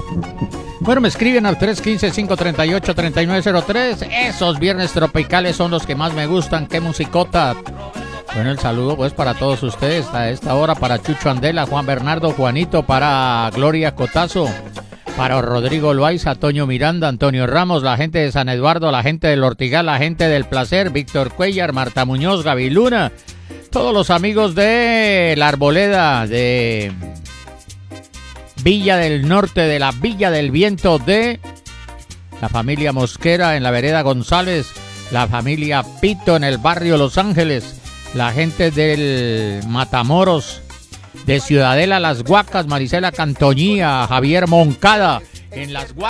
Bueno, me escriben al 315-538-3903. Esos viernes tropicales son los que más me gustan. ¡Qué musicota! Bueno, el saludo pues para todos ustedes a esta hora, para Chucho Andela, Juan Bernardo, Juanito, para Gloria Cotazo, para Rodrigo Loaiza, Toño Miranda, Antonio Ramos, la gente de San Eduardo, la gente del Ortigal, la gente del Placer, Víctor Cuellar, Marta Muñoz, Gaby Luna, todos los amigos de La Arboleda, de Villa del Norte, de la Villa del Viento, de la familia Mosquera en la vereda González, la familia Pito en el barrio Los Ángeles, la gente del Matamoros, de Ciudadela Las Guacas, Marisela Cantoñía, Javier Moncada en Las Guacas.